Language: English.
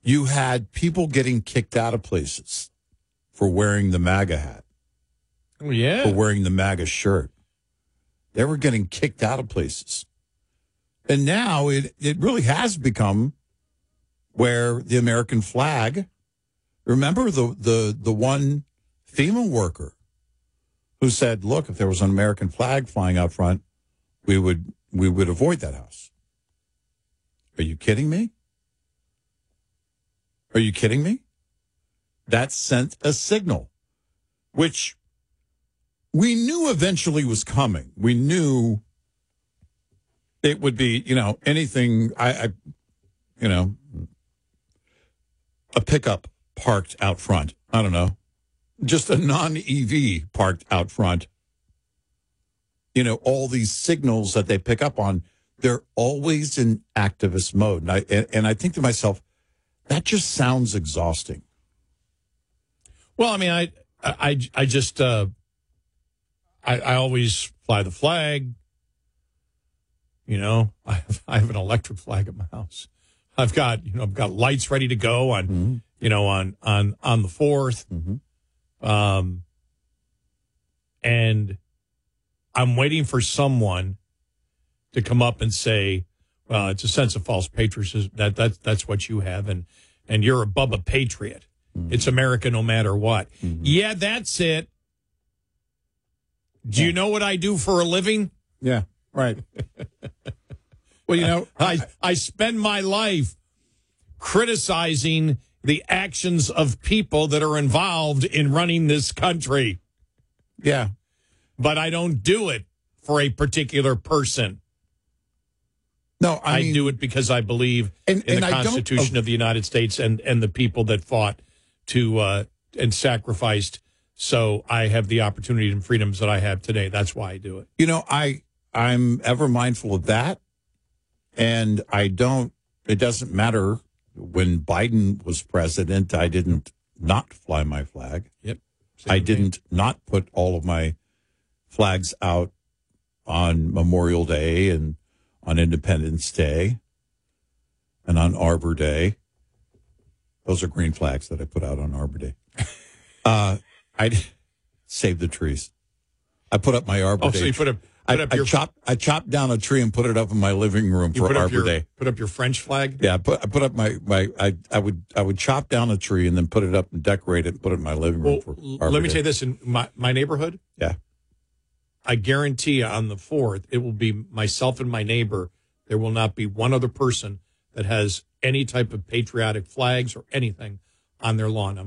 you had people getting kicked out of places for wearing the MAGA hat, Oh, yeah. for wearing the MAGA shirt. They were getting kicked out of places. And now it really has become where the American flag, remember the one FEMA worker who said, look, if there was an American flag flying out front, we would avoid that house. Are you kidding me? Are you kidding me? That sent a signal, which we knew eventually was coming. We knew it would be, anything, a pickup parked out front. I don't know. Just a non-EV parked out front. All these signals that they pick up on, they're always in activist mode. And I think to myself, that just sounds exhausting. Well, I mean, I just I always fly the flag. I have an electric flag at my house. I've got lights ready to go on on the 4th. Mm-hmm. And I'm waiting for someone to come up and say, well, it's a sense of false patriotism. That's what you have, and you're a Bubba patriot. Mm-hmm. It's America no matter what. Mm-hmm. Yeah, that's it. Do you know what I do for a living? Yeah, right. Well, I spend my life criticizing the actions of people that are involved in running this country. Yeah. But I don't do it for a particular person. No, I mean, do it because I believe in the Constitution of the United States and the people that fought to and sacrificed so I have the opportunity and freedoms that I have today. That's why I do it. I'm ever mindful of that. And it doesn't matter. When Biden was president, I didn't not fly my flag. Yep. I didn't not put all of my flags out on Memorial Day and on Independence Day and on Arbor Day. Those are green flags that I put out on Arbor Day. I saved the trees. I put up my Arbor Day. So you put up I chopped down a tree and put it up in my living room for Arbor Day. Put up your French flag? Yeah, I put up I would chop down a tree and then put it up and decorate it and put it in my living room for Arbor let me Day. say this, in my neighborhood, yeah, I guarantee on the 4th, it will be myself and my neighbor. There will not be one other person that has any type of patriotic flags or anything on their lawn.